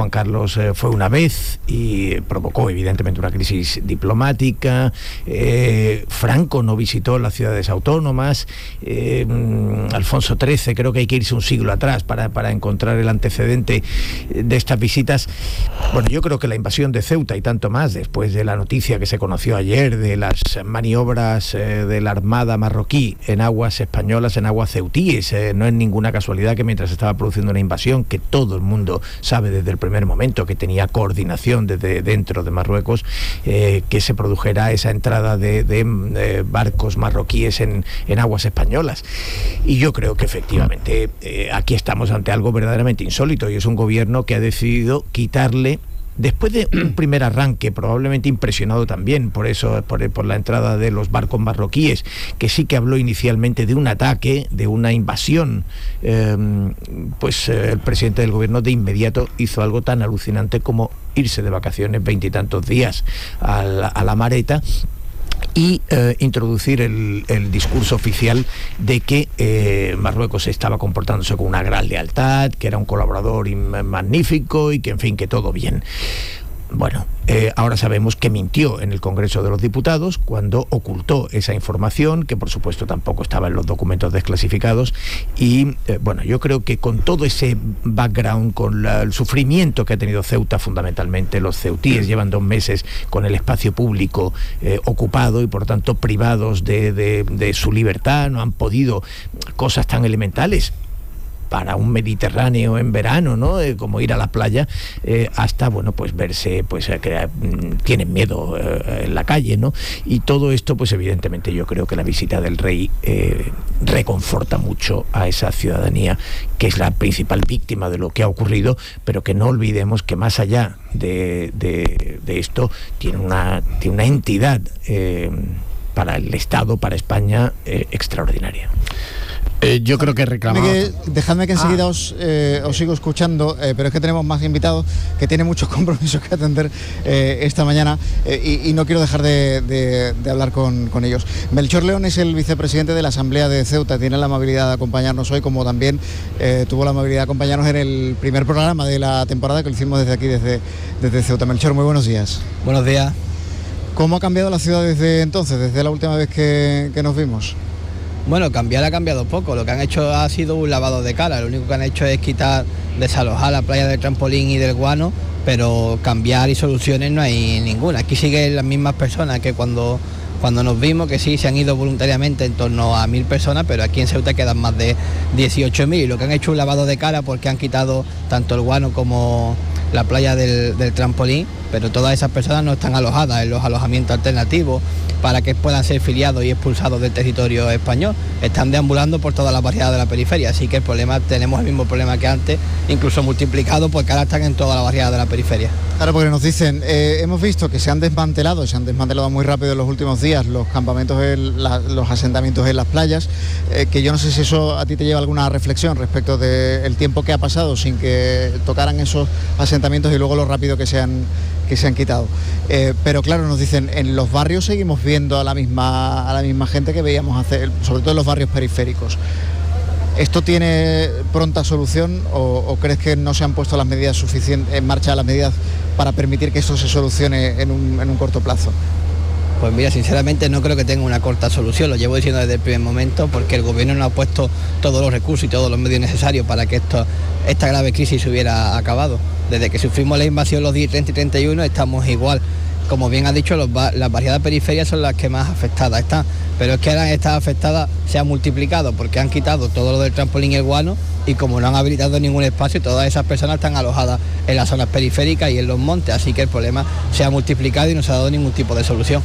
Juan Carlos fue una vez y provocó evidentemente una crisis diplomática. Franco no visitó las ciudades autónomas. Alfonso XIII, creo que hay que irse un siglo atrás para encontrar el antecedente de estas visitas. Bueno, yo creo que la invasión de Ceuta y tanto más, después de la noticia que se conoció ayer de las maniobras de la Armada marroquí en aguas españolas, en aguas ceutíes, no es ninguna casualidad que mientras estaba produciendo una invasión, que todo el mundo sabe desde el primer momento que tenía coordinación desde dentro de Marruecos, que se produjera esa entrada de barcos marroquíes en aguas españolas. Y yo creo que efectivamente aquí estamos ante algo verdaderamente insólito, y es un gobierno que ha decidido quitarle, después de un primer arranque, probablemente impresionado también por la entrada de los barcos marroquíes, que sí que habló inicialmente de un ataque, de una invasión, pues el presidente del gobierno de inmediato hizo algo tan alucinante como irse de vacaciones 20 y tantos días a la Mareta, y introducir el discurso oficial de que Marruecos estaba comportándose con una gran lealtad, que era un colaborador magnífico y que, en fin, que todo bien. Bueno, ahora sabemos que mintió en el Congreso de los Diputados cuando ocultó esa información, que por supuesto tampoco estaba en los documentos desclasificados, y bueno, yo creo que con todo ese background, con el sufrimiento que ha tenido Ceuta, fundamentalmente los ceutíes llevan 2 meses con el espacio público ocupado y por tanto privados de su libertad, no han podido cosas tan elementales para un Mediterráneo en verano, ¿no? Como ir a la playa, hasta, bueno, pues verse, pues que tienen miedo en la calle, ¿no? Y todo esto, pues evidentemente yo creo que la visita del rey reconforta mucho a esa ciudadanía, que es la principal víctima de lo que ha ocurrido, pero que no olvidemos que más allá de esto, tiene una entidad para el Estado, para España, extraordinaria. Yo creo que reclamamos. Dejadme que enseguida os sigo escuchando, pero es que tenemos más invitados que tienen muchos compromisos que atender esta mañana, y no quiero dejar de hablar con ellos. Melchor León es el vicepresidente de la Asamblea de Ceuta, tiene la amabilidad de acompañarnos hoy, como también tuvo la amabilidad de acompañarnos en el primer programa de la temporada que lo hicimos desde aquí, desde Ceuta. Melchor, muy buenos días. Buenos días. ¿Cómo ha cambiado la ciudad desde entonces, desde la última vez que nos vimos? Bueno, cambiar ha cambiado poco, lo que han hecho ha sido un lavado de cara, lo único que han hecho es desalojar la playa del Trampolín y del Guano, pero cambiar y soluciones no hay ninguna. Aquí siguen las mismas personas que cuando nos vimos, que sí, se han ido voluntariamente en torno a 1.000 personas, pero aquí en Ceuta quedan más de 18.000, y lo que han hecho es un lavado de cara porque han quitado tanto el Guano como la playa del Trampolín, pero todas esas personas no están alojadas en los alojamientos alternativos para que puedan ser filiados y expulsados del territorio español. Están deambulando por todas las barriadas de la periferia, así que tenemos el mismo problema que antes, incluso multiplicado, porque ahora están en todas las barriadas de la periferia. Claro, porque nos dicen, hemos visto que se han desmantelado muy rápido en los últimos días los campamentos, los asentamientos en las playas, que yo no sé si eso a ti te lleva alguna reflexión respecto del tiempo que ha pasado sin que tocaran esos asentamientos y luego lo rápido que se han quitado. Pero claro, nos dicen, en los barrios seguimos viendo a la misma gente que veíamos hacer, sobre todo en los barrios periféricos. ¿Esto tiene pronta solución o crees que no se han puesto las medidas suficientes en marcha, las medidas para permitir que esto se solucione en un corto plazo? Pues mira, sinceramente no creo que tenga una corta solución, lo llevo diciendo desde el primer momento, porque el gobierno no ha puesto todos los recursos y todos los medios necesarios para que esta grave crisis se hubiera acabado. Desde que sufrimos la invasión los días 30 y 31 estamos igual. Como bien ha dicho, las barriadas periferias son las que más afectadas están, pero es que ahora estas afectadas se han multiplicado porque han quitado todo lo del Trampolín y el Guano, y como no han habilitado ningún espacio, todas esas personas están alojadas en las zonas periféricas y en los montes, así que el problema se ha multiplicado y no se ha dado ningún tipo de solución.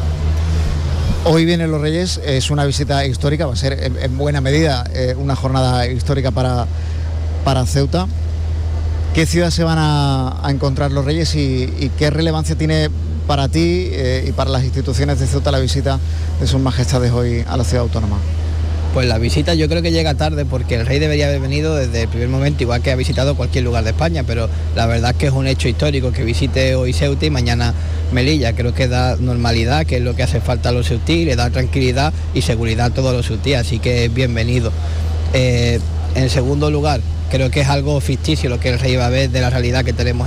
Hoy vienen los Reyes, es una visita histórica, va a ser en buena medida una jornada histórica para Ceuta. ¿Qué ciudad se van a encontrar los Reyes y qué relevancia tiene para ti y para las instituciones de Ceuta la visita de sus majestades hoy a la ciudad autónoma? Pues la visita yo creo que llega tarde, porque el rey debería haber venido desde el primer momento, igual que ha visitado cualquier lugar de España, pero la verdad es que es un hecho histórico que visite hoy Ceuta y mañana Melilla. Creo que da normalidad, que es lo que hace falta a los ceutíes, le da tranquilidad y seguridad a todos los ceutíes, así que es bienvenido. En segundo lugar, creo que es algo ficticio lo que el rey va a ver de la realidad que tenemos